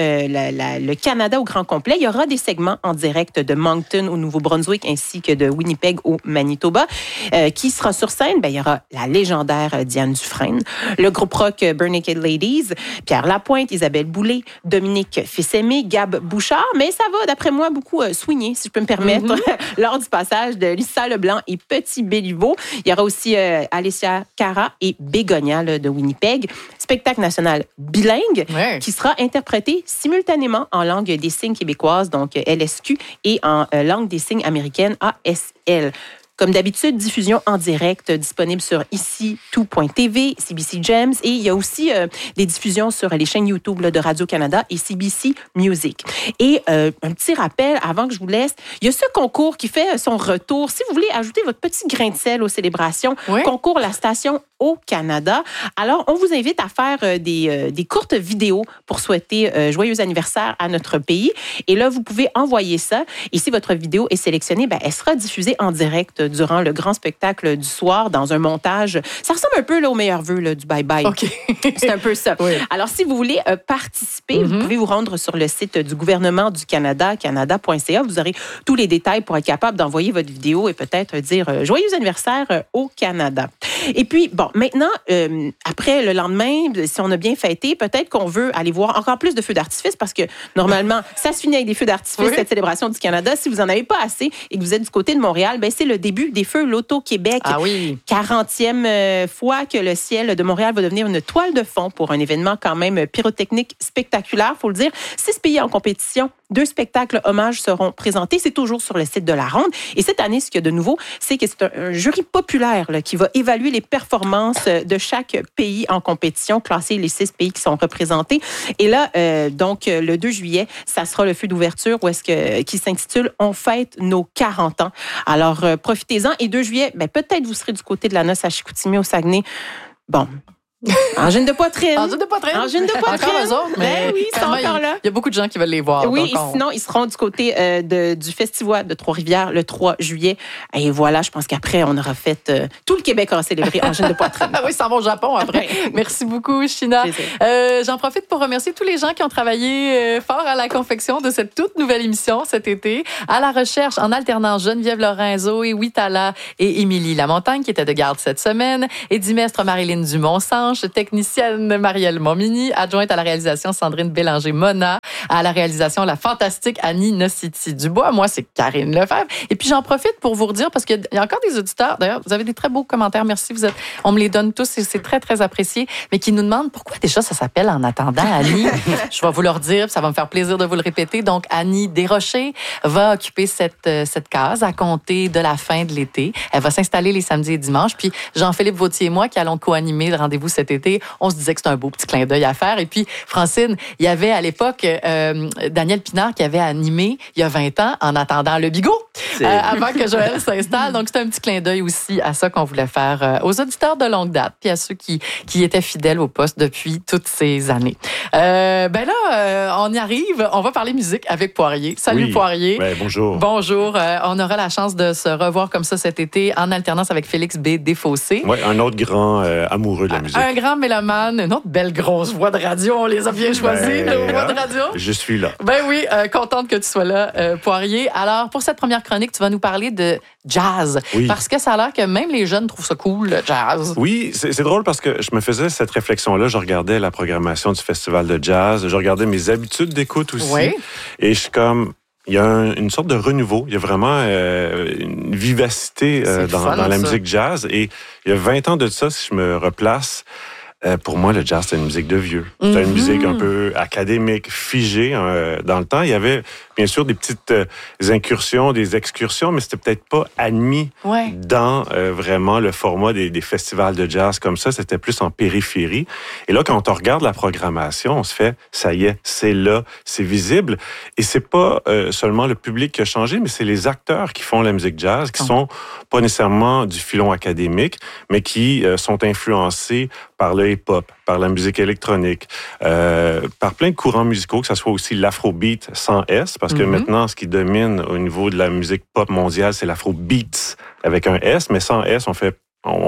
le Canada au grand complet. Il y aura des segments en direct de Moncton au Nouveau-Brunswick ainsi que de Winnipeg au Manitoba. Qui sera sur scène? Ben, il y aura la légendaire Diane Dufresne, le groupe rock Bare Naked Ladies, Pierre Lapointe, Isabelle Boulay, Dominique Fils-Aimé, Gab Bouchard, mais ça va, d'après moi, beaucoup swinguer, si je peux me permettre, lors du passage de Lisa Leblanc et Petit Béliveau. Il y aura aussi Alicia Cara et Bégonia de Winnipeg. Spectacle national bilingue qui sera interprété simultanément en langue des signes québécoise, donc LSQ, et en langue des signes américaine ASL. Comme d'habitude, diffusion en direct disponible sur ici-tout.tv, CBC Gems, et il y a aussi des diffusions sur les chaînes YouTube de Radio-Canada et CBC Music. Et un petit rappel, avant que je vous laisse, il y a ce concours qui fait son retour. Si vous voulez ajouter votre petit grain de sel aux célébrations, concours La Station au Canada. Alors, on vous invite à faire des courtes vidéos pour souhaiter joyeux anniversaire à notre pays. Et là, vous pouvez envoyer ça. Et si votre vidéo est sélectionnée, ben, elle sera diffusée en direct durant le grand spectacle du soir dans un montage. Ça ressemble un peu là, au meilleur vœu là, du bye-bye. C'est un peu ça. Alors, si vous voulez participer, vous pouvez vous rendre sur le site du gouvernement du Canada, canada.ca. Vous aurez tous les détails pour être capable d'envoyer votre vidéo et peut-être dire joyeux anniversaire au Canada. Et puis, bon, maintenant, après le lendemain, si on a bien fêté, peut-être qu'on veut aller voir encore plus de feux d'artifice parce que normalement, ça se finit avec des feux d'artifice, cette célébration du Canada. Si vous n'en avez pas assez et que vous êtes du côté de Montréal, ben c'est le début des feux Loto-Québec. 40e fois que le ciel de Montréal va devenir une toile de fond pour un événement quand même pyrotechnique spectaculaire, faut le dire. 6 pays en compétition, 2 spectacles hommages seront présentés. C'est toujours sur le site de la Ronde. Et cette année, ce qu'il y a de nouveau, c'est que c'est un jury populaire là, qui va évaluer les performances de chaque pays en compétition, classer les 6 pays qui sont représentés. Et là, donc, le 2 juillet, ça sera le feu d'ouverture qui s'intitule « On fête nos 40 ans ». Alors, profitez-en. Et 2 juillet, ben, peut-être vous serez du côté de la noce à Chicoutimi, au Saguenay. Bon... Angine de poitrine. Angine de poitrine. Encore eux autres, mais ben oui, ils sont encore là. Il y a beaucoup de gens qui veulent les voir. Oui, et sinon, ils seront du côté du Festival de Trois-Rivières le 3 juillet. Et voilà, je pense qu'après, on aura fait... tout le Québec aura célébré Angine de poitrine. Oui, ça va au Japon après. Merci beaucoup, China. J'en profite pour remercier tous les gens qui ont travaillé fort à la confection de cette toute nouvelle émission cet été. À la recherche, en alternance, Geneviève Lorenzo et Witala et Émilie Lamontagne qui étaient de garde cette semaine. Et dimestre Marilyn Dumont-Sanche, technicienne Marielle Momini, adjointe à la réalisation Sandrine Bélanger-Mona, à la réalisation la fantastique Annie Nociti-Dubois. Moi, c'est Karine Lefebvre. Et puis, j'en profite pour vous redire, parce qu'il y a encore des auditeurs, d'ailleurs, vous avez des très beaux commentaires, merci, on me les donne tous et c'est très, très apprécié, mais qui nous demandent pourquoi déjà ça s'appelle En attendant Annie. Je vais vous leur dire, ça va me faire plaisir de vous le répéter. Donc, Annie Desrochers va occuper cette case à compter de la fin de l'été. Elle va s'installer les samedis et dimanches. Puis, Jean-Philippe Vautier et moi, qui allons co-animer le rendez-vous cet été, on se disait que c'était un beau petit clin d'œil à faire. Et puis, Francine, il y avait à l'époque Daniel Pinard qui avait animé il y a 20 ans En attendant le bigot, avant que Joël s'installe. Donc, c'est un petit clin d'œil aussi à ça qu'on voulait faire aux auditeurs de longue date, puis à ceux qui étaient fidèles au poste depuis toutes ces années. Ben là, on y arrive. On va parler musique avec Poirier. Salut Poirier. Ouais, bonjour. Bonjour. On aura la chance de se revoir comme ça cet été en alternance avec Félix B. Desfossés. Oui, un autre grand amoureux de la musique. Un grand mélomane, une autre belle grosse voix de radio. On les a bien choisis, nos voix de radio. Je suis là. Ben oui, contente que tu sois là, Poirier. Alors, pour cette première chronique, tu vas nous parler de jazz. Oui. Parce que ça a l'air que même les jeunes trouvent ça cool, le jazz. Oui, c'est drôle parce que je me faisais cette réflexion-là. Je regardais la programmation du festival de jazz. Je regardais mes habitudes d'écoute aussi. Oui. Et je suis comme... Il y a une sorte de renouveau. Il y a vraiment une vivacité dans la musique jazz. Et il y a 20 ans de ça, si je me replace... pour moi, le jazz, c'est une musique de vieux. C'est une musique un peu académique, figée dans le temps. Il y avait, bien sûr, des petites incursions, des excursions, mais c'était peut-être pas admis dans vraiment le format des festivals de jazz comme ça. C'était plus en périphérie. Et là, quand on regarde la programmation, on se fait, ça y est, c'est là, c'est visible. Et c'est pas seulement le public qui a changé, mais c'est les acteurs qui font la musique jazz, qui sont pas nécessairement du filon académique, mais qui sont influencés par le hip-hop, par la musique électronique, par plein de courants musicaux, que ce soit aussi l'afrobeat sans S, parce que maintenant, ce qui domine au niveau de la musique pop mondiale, c'est l'afrobeat avec un S, mais sans S, on fait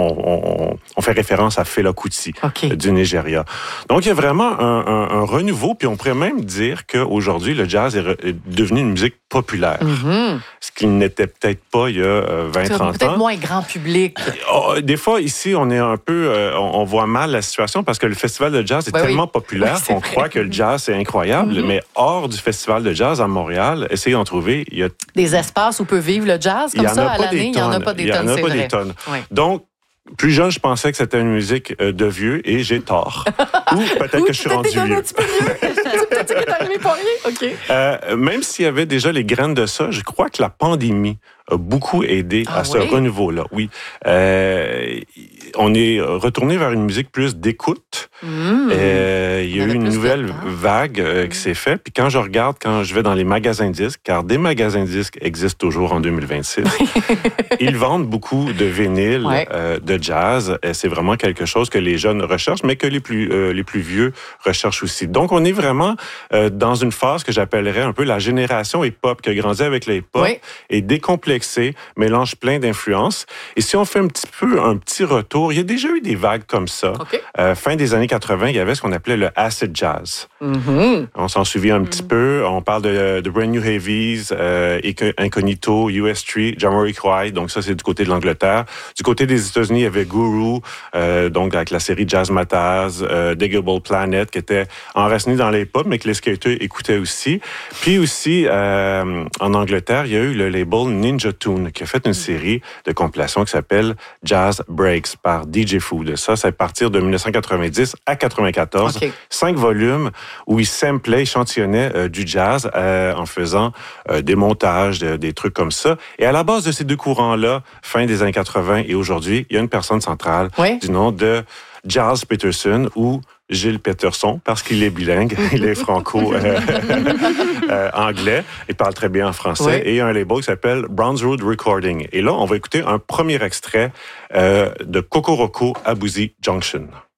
référence à Fela Kuti du Nigeria. Donc, il y a vraiment un renouveau, puis on pourrait même dire qu'aujourd'hui, le jazz est devenu une musique populaire. Ce qu'il n'était peut-être pas il y a 20-30 ans. Peut-être moins grand public. Des fois, ici, on est un peu... on voit mal la situation parce que le festival de jazz est tellement populaire qu'on croit que le jazz, c'est incroyable. Mais hors du festival de jazz à Montréal, essayez d'en trouver. Il y a des espaces où peut vivre le jazz comme ça à l'année. Il n'y en a pas des tonnes, c'est vrai. Il n'y en a pas des tonnes. Donc, plus jeune, je pensais que c'était une musique de vieux et j'ai tort. Ou peut-être que je suis rendu vieux. Un petit peu mieux. Peut-être que t'es arrivé Poirier. Même s'il y avait déjà les graines de ça, je crois que la pandémie a beaucoup aidé à ce renouveau-là. Oui. On est retourné vers une musique plus d'écoute. Il y a eu une nouvelle vague qui s'est faite. Puis quand je vais dans les magasins de disques, car des magasins de disques existent toujours en 2026, ils vendent beaucoup de vinyles de jazz. C'est vraiment quelque chose que les jeunes recherchent, mais que les plus vieux recherchent aussi. Donc, on est vraiment dans une phase que j'appellerais un peu la génération hip-hop, qui a grandi avec le hip-hop, et décomplexé, mélange plein d'influences. Et si on fait un petit retour, il y a déjà eu des vagues comme ça. Fin des années 80, il y avait ce qu'on appelait le acid jazz. On s'en souvient un petit peu. On parle de Brand New Heavies, Incognito, US Street, Jamiroquai. Donc ça, c'est du côté de l'Angleterre. Du côté des États-Unis, il y avait Guru, donc avec la série Jazz Matters, Digable Planet, qui était enraciné dans les hip-hop, mais que les skaters écoutaient aussi. Puis aussi, en Angleterre, il y a eu le label Ninja Tune, qui a fait une série de compilations qui s'appelle Jazz Breaks par DJ Food. Ça, c'est à partir de 1990 à 94. 5 volumes où il samplait, échantillonnait du jazz en faisant des montages, des trucs comme ça. Et à la base de ces deux courants-là, fin des années 80 et aujourd'hui, il y a une personne centrale du nom de Gilles Peterson ou Gilles Peterson, parce qu'il est bilingue, il est franco-anglais, il parle très bien en français, et il y a un label qui s'appelle Browns Road Recording. Et là, on va écouter un premier extrait de Kokoroko Abuzi Junction.